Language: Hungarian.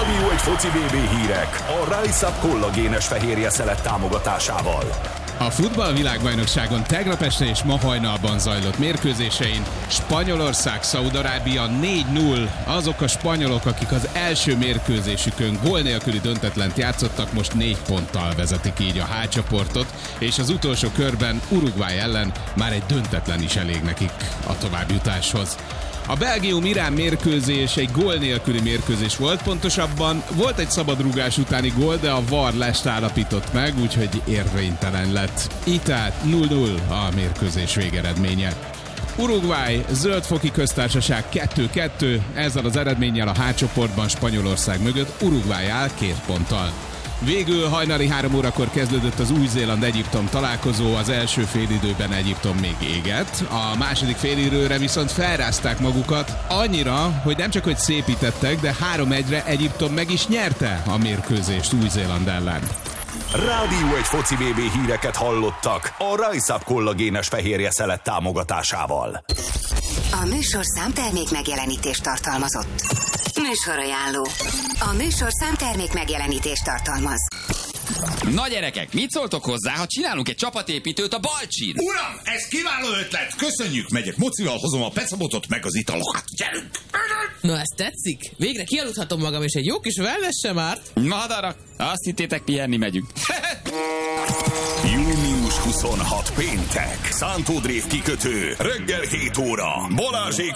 Rádió egy foci BB hírek a Rise Up kollagénes fehérje szelet támogatásával. A futballvilágbajnokságon tegnap este és ma hajnalban zajlott mérkőzésein Spanyolország, Szaúd-Arábia 4-0. Azok a spanyolok, akik az első mérkőzésükön gól nélküli döntetlent játszottak, most 4 ponttal vezetik így a H csoportot, és az utolsó körben Uruguay ellen már egy döntetlen is elég nekik a továbbjutáshoz. A Belgium-Irán mérkőzés egy gól nélküli mérkőzés volt, pontosabban volt egy szabadrúgás utáni gól, de a VAR lest állapított meg, úgyhogy érvénytelen lett. Így tehát 0-0 a mérkőzés végeredménye. Uruguay, Zöldfoki Köztársaság 2-2, ezzel az eredménnyel a H csoportban Spanyolország mögött Uruguay áll 2 ponttal. Végül hajnali 3 órakor kezdődött az Új-Zéland-Egyiptom találkozó, az első félidőben Egyiptom még égett, a második félidőre viszont felrázták magukat annyira, hogy nem csak hogy szépítettek, de 3-1-re Egyiptom meg is nyerte a mérkőzést Új-Zéland ellen. Rádió egy foci BB híreket hallottak a Rise Up kollagénes fehérje szelet támogatásával. A műsorszám termék megjelenítést tartalmazott. Műsorajánló. A műsorszám termék megjelenítést tartalmaz. Na gyerekek, mit szóltok hozzá, ha csinálunk egy csapatépítőt a Balcsin? Uram, ez kiváló ötlet! Köszönjük, megyek mocival, hozom a pecabotot meg az italokat. Gyerünk! Na, ez tetszik? Végre kialudhatom magam, és egy jó kis wellness sem árt. Madarak, azt hittétek, pihenni megyünk. Június 26 péntek. Szántódrév kikötő. Reggel 7 óra. Balázsék